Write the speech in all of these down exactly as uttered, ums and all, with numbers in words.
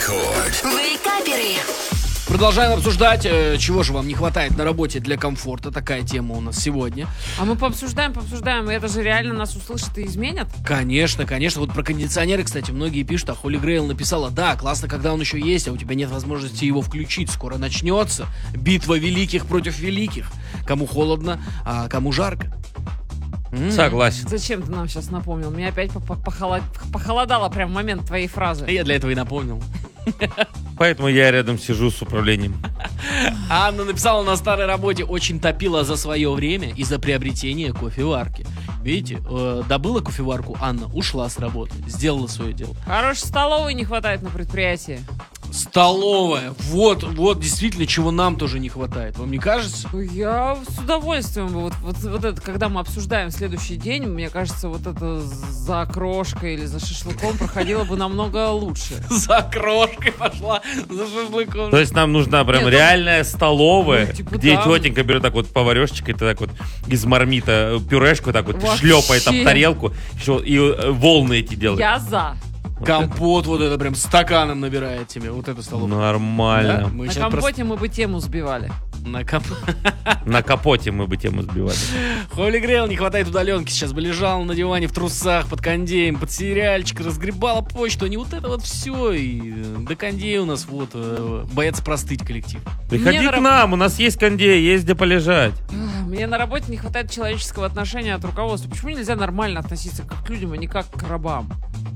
Рекорд. Вейкаперы. Продолжаем обсуждать, э, чего же вам не хватает на работе для комфорта. Такая тема у нас сегодня. А мы пообсуждаем, пообсуждаем, и это же реально нас услышат и изменят? Конечно, конечно. Вот про кондиционеры, кстати, многие пишут, а Холли Грейл написала: да, классно, когда он еще есть, а у тебя нет возможности его включить. Скоро начнется битва великих против великих. Кому холодно, а кому жарко. М-м. Согласен. Зачем ты нам сейчас напомнил? Мне опять похолод... похолодало прям в момент твоей фразы. Я для этого и напомнил. Поэтому я рядом сижу с управлением. Анна написала на старой работе: очень топила за свое время и за приобретение кофеварки. Видите, э, добыла кофеварку Анна, ушла с работы, сделала свое дело. Хорошей столовой не хватает на предприятии. Столовая. Вот, вот действительно, чего нам тоже не хватает. Вам не кажется? Я с удовольствием бы, вот, вот, вот это, когда мы обсуждаем следующий день, мне кажется, вот это за крошкой или за шашлыком проходило бы намного лучше. За крошкой пошла, за шашлыком. То есть нам нужна прям Нет, реальная столовая, ну, типа, где да. тетенька берет так вот поварешечкой, так вот из мармита пюрешку так вот Вообще. шлепает об тарелку, еще и э, волны эти делает. Я за. Компот вот это прям стаканом набирает тебе. Вот это столовая. Нормально. Да? Мы На сейчас компоте просто- мы бы тему сбивали. На комп... На капоте мы бы тему сбивали. Холли Грейл не хватает удаленки. Сейчас бы лежала на диване в трусах под кондеем, под сериальчик, разгребала почту. А не вот это вот все. И э, до кондея у нас вот э, боятся простыть коллектив. Приходи Мне к на раб- нам, у нас есть кондей, есть где полежать. Мне на работе не хватает человеческого отношения от руководства. Почему нельзя нормально относиться как к людям, а не как к рабам?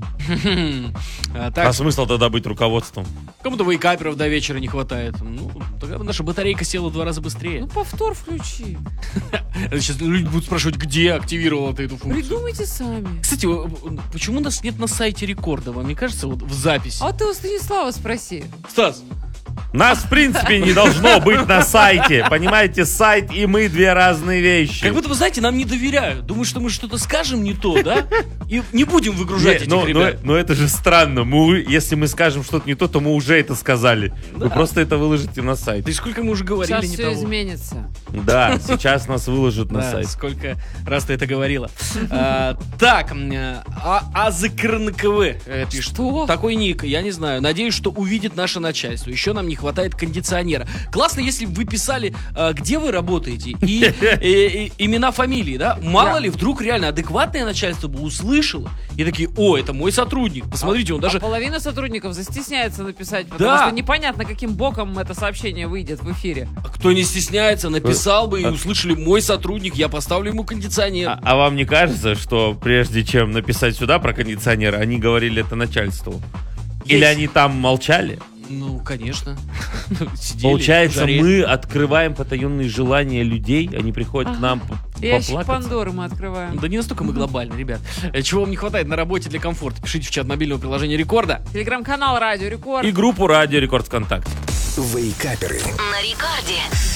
А А так, смысл тогда быть руководством? кому-то вейкаперов до вечера не хватает. Ну, тогда наша батарейка села в два раза быстрее. Ну, повтор включи. Сейчас люди будут спрашивать, где активировала ты эту функцию. Придумайте сами. Кстати, э, почему нас нет на сайте рекорда? Вам не кажется, вот в записи? А ты у Станислава спроси. Стас, Нас, в принципе, не должно быть на сайте. Понимаете, сайт и мы две разные вещи. как будто, вы знаете, нам не доверяют. Думают, что мы что-то скажем не то, да? И не будем выгружать Не, этих но, но- ребят. но это же странно. Мы, если мы скажем что-то не то, то мы уже это сказали. Вы просто это выложите на сайт. Да и сколько мы уже говорили Сейчас не все того. изменится. Да, сейчас нас выложат на Да, сайт. сколько раз ты это говорила. А, Так, м, а АЗКРНКВ э, пишет. Что? Такой ник, я не знаю. Надеюсь, что увидит наше начальство. Еще нам не хватает кондиционера. Классно, если бы вы писали, а, где вы работаете, и, и- и имена, фамилии, да? Мало Да. ли, вдруг реально адекватное начальство бы услышало и такие: о, это мой сотрудник. Посмотрите, он даже... А половина сотрудников застесняется написать, потому Да. что непонятно, каким боком это сообщение выйдет в эфире. Кто не стесняется, написал бы и А- услышали: мой сотрудник, я поставлю ему кондиционер. А, а вам не кажется, что прежде чем написать сюда про кондиционер, они говорили это начальству? Или Есть. они там молчали? Ну, конечно. Сидели Получается, в жаре. мы открываем потаенные желания людей, они приходят к Ага. нам п- Ящик поплакаться. Пандоры мы открываем. Да не настолько мы глобальны, ребят. Э, Чего вам не хватает на работе для комфорта? Пишите в чат мобильного приложения Рекорда. Телеграм-канал Радио Рекорд. И группу Радио Рекорд ВКонтакте. Вейкаперы. На рекорде.